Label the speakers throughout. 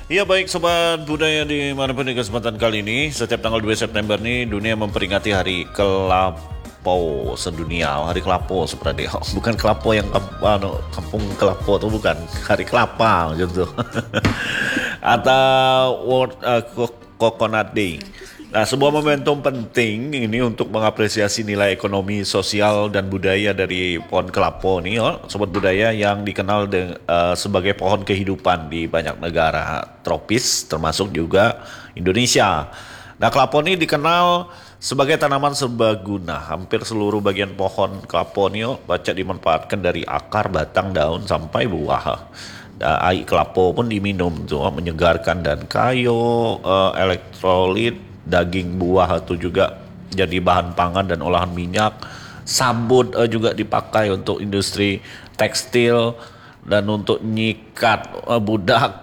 Speaker 1: Ya baik sobat budaya dimanapun di kesempatan kali ini, setiap tanggal 2 September nih dunia memperingati hari Kelapo sedunia. Hari Kelapo seperti bukan Kelapo yang kampung Kelapo tuh bukan, hari kelapa gitu. Atau World Coconut Day. Nah, sebuah momentum penting ini untuk mengapresiasi nilai ekonomi, sosial, dan budaya dari pohon kelapa nih, sobat budaya yang dikenal sebagai pohon kehidupan di banyak negara tropis, termasuk juga Indonesia. Nah, kelapa ini dikenal sebagai tanaman serbaguna. Hampir seluruh bagian pohon kelapa ini banyak dimanfaatkan dari akar, batang, daun, sampai buah. Air kelapa pun diminum tuh menyegarkan dan kayu, elektrolit, daging buah itu juga jadi bahan pangan dan olahan minyak. Sabut juga dipakai untuk industri tekstil dan untuk nyikat budak.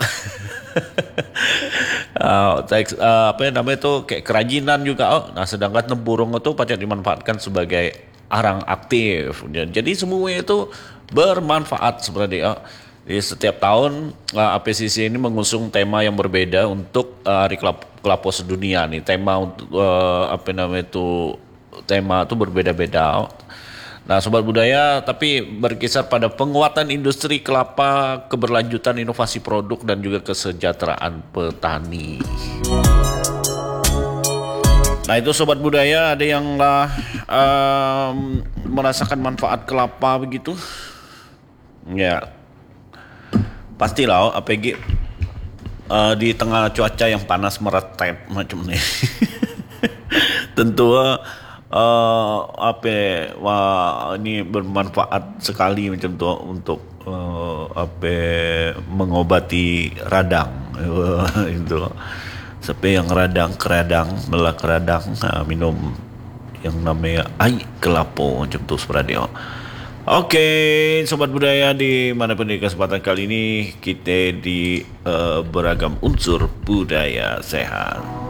Speaker 1: Apa yang namanya itu kayak kerajinan juga. Nah, sedangkan tempurung itu banyak dimanfaatkan sebagai arang aktif. Jadi semua itu bermanfaat sebenarnya. Di setiap tahun APCC ini mengusung tema yang berbeda untuk Hari Kelapa Sedunia nih. Tema untuk tema itu berbeda-beda. Nah, sobat budaya tapi berkisar pada penguatan industri kelapa, keberlanjutan inovasi produk dan juga kesejahteraan petani. Nah, itu sobat budaya, ada yang merasakan manfaat kelapa begitu? Ya. Pastilah APG di tengah cuaca yang panas meretep macam ini. Tentu ini bermanfaat sekali macam tu untuk mengobati radang. Itu. Sampai yang keradang melak radang minum yang namanya air kelapa macam tu seperti itu. Oke, sobat budaya dimanapun di kesempatan kali ini kita di beragam unsur budaya sehat.